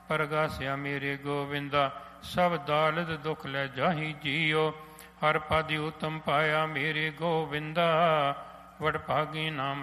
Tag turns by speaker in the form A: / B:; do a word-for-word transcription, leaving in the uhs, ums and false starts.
A: ਪਰਗਾਸਿਆ ਮੇਰੇ ਗੋਵਿੰਦਾ। ਸਭ ਦਾਲਦ ਦੁਖ ਲੈ ਜਾਹੀ ਜੀਓ, ਹਰ ਪਦ ਉਤਮ ਪਾਇਆ ਮੇਰੇ ਗੋਵਿੰਦਾ। ਵਡਭਾਗੀ ਨਾਮ